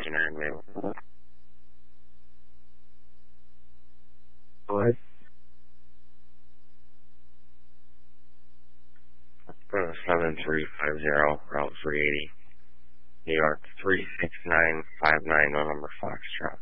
engineering available. What? 7350, Route 380, New York 36959, November Foxtrot.